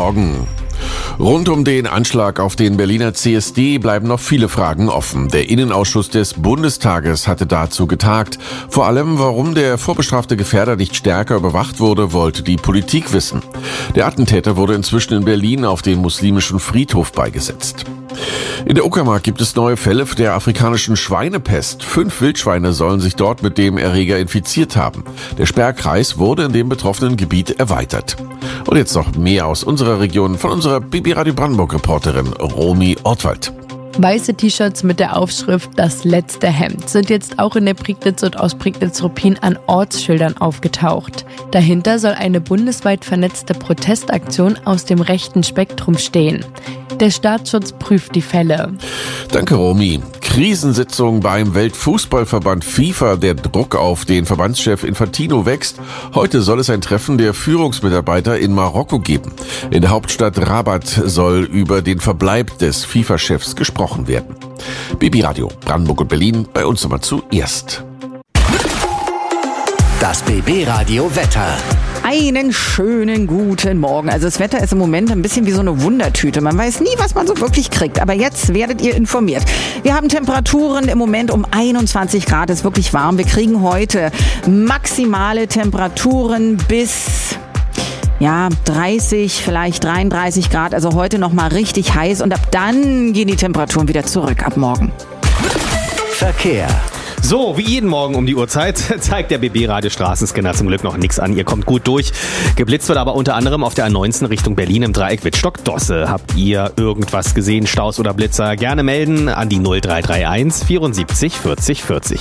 Morgen. Rund um den Anschlag auf den Berliner CSD bleiben noch viele Fragen offen. Der Innenausschuss des Bundestages hatte dazu getagt. Vor allem, warum der vorbestrafte Gefährder nicht stärker überwacht wurde, wollte die Politik wissen. Der Attentäter wurde inzwischen in Berlin auf dem muslimischen Friedhof beigesetzt. In der Uckermark gibt es neue Fälle der afrikanischen Schweinepest. 5 Wildschweine sollen sich dort mit dem Erreger infiziert haben. Der Sperrkreis wurde in dem betroffenen Gebiet erweitert. Und jetzt noch mehr aus unserer Region von unserer BB Radio Brandenburg Reporterin Romy Ortwald. Weiße T-Shirts mit der Aufschrift "Das letzte Hemd" sind jetzt auch in der Prignitz und aus Prignitz-Ruppin an Ortsschildern aufgetaucht. Dahinter soll eine bundesweit vernetzte Protestaktion aus dem rechten Spektrum stehen. Der Staatsschutz prüft die Fälle. Danke, Romy. Krisensitzung beim Weltfußballverband FIFA. Der Druck auf den Verbandschef Infantino wächst. Heute soll es ein Treffen der Führungsmitarbeiter in Marokko geben. In der Hauptstadt Rabat soll über den Verbleib des FIFA-Chefs gesprochen werden. BB Radio Brandenburg und Berlin, bei uns nochmal zuerst. Das BB Radio Wetter. Einen schönen guten Morgen. Also das Wetter ist im Moment ein bisschen wie so eine Wundertüte. Man weiß nie, was man so wirklich kriegt. Aber jetzt werdet ihr informiert. Wir haben Temperaturen im Moment um 21 Grad. Es ist wirklich warm. Wir kriegen heute maximale Temperaturen bis 30, vielleicht 33 Grad. Also heute nochmal richtig heiß. Und ab dann gehen die Temperaturen wieder zurück ab morgen. Verkehr. So, wie jeden Morgen um die Uhrzeit zeigt der BB-Radio Straßenscanner zum Glück noch nichts an. Ihr kommt gut durch. Geblitzt wird aber unter anderem auf der A19 Richtung Berlin im Dreieck Wittstock-Dosse. Habt ihr irgendwas gesehen, Staus oder Blitzer? Gerne melden an die 0331 74 40 40.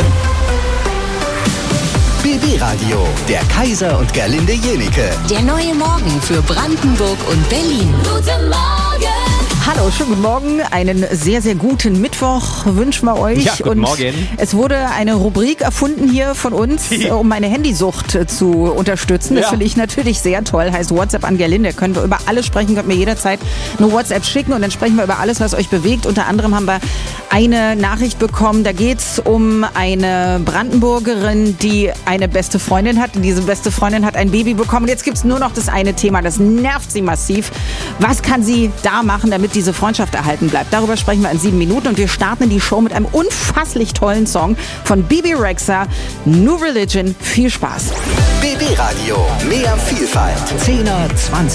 BB Radio, der Kaiser und Gerlinde Jenike. Der neue Morgen für Brandenburg und Berlin. Guten Morgen! Hallo, schönen guten Morgen. Einen sehr, sehr guten Mittwoch wünschen wir euch. Ja, guten Morgen. Es wurde eine Rubrik erfunden hier von uns, um meine Handysucht zu unterstützen. Das finde ich natürlich sehr toll. Heißt WhatsApp an Gerlinde. Können wir über alles sprechen, könnt mir jederzeit eine WhatsApp schicken und dann sprechen wir über alles, was euch bewegt. Unter anderem haben wir eine Nachricht bekommen, da geht es um eine Brandenburgerin, die eine beste Freundin hat. Diese beste Freundin hat ein Baby bekommen. Und jetzt gibt es nur noch das eine Thema, das nervt sie massiv. Was kann sie da machen, damit diese Freundschaft erhalten bleibt? Darüber sprechen wir in 7 Minuten und wir starten die Show mit einem unfasslich tollen Song von Bebe Rexha, New Religion. Viel Spaß. BB Radio, mehr Vielfalt. 10er, 20er.